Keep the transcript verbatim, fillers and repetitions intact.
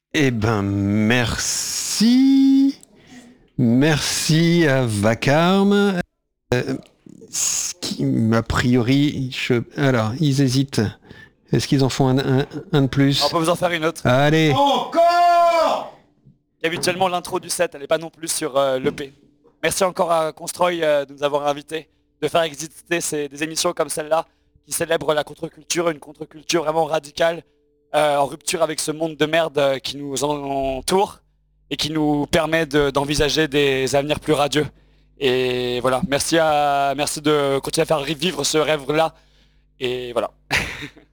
Eh ben, merci. Merci à Vacarme. Euh, ce qui, a priori, je... alors, ils hésitent. Est-ce qu'ils en font un, un- un de On plus? peut vous en faire une autre. Allez. Encore! Et habituellement, l'intro du set, elle n'est pas non plus sur euh, l'E P. Merci encore à Constroy euh, de nous avoir invités, de faire exister ces- des émissions comme celle-là, qui célèbrent la contre-culture, une contre-culture vraiment radicale, euh, en rupture avec ce monde de merde euh, qui nous entoure et qui nous permet de- d'envisager des avenirs plus radieux. Et voilà, merci, à, merci de continuer à faire vivre ce rêve-là. Et voilà.